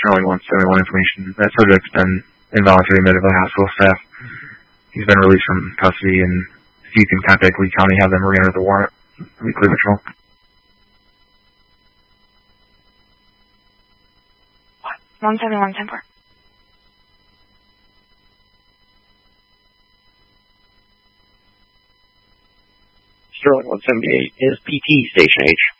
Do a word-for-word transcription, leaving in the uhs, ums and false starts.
Sterling one seventy-one information. That subject's been involuntarily admitted by hospital staff. He's been released from custody, and if you can contact Lee County, have them re-enter the warrant. We clear patrol. one seventy-one ten four. Sterling one seventy-eight is P T Station H.